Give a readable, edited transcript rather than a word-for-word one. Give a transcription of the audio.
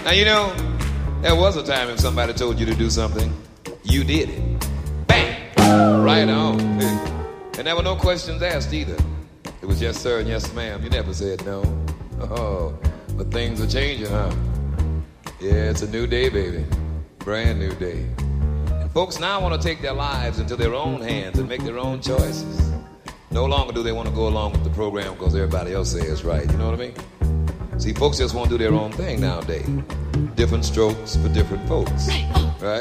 Now, you know, there was a time if somebody told you to do something, you did it. Bang! Right on. And there were no questions asked either. It was yes, sir, and yes, ma'am. You never said no. Oh, but things are changing, huh? Yeah, it's a new day, baby. Brand new day. And folks now want to take their lives into their own hands and make their own choices. No longer do they want to go along with the program because everybody else says right. You know what I mean? See, folks just want to do their own thing nowadays. Different strokes for different folks. Right?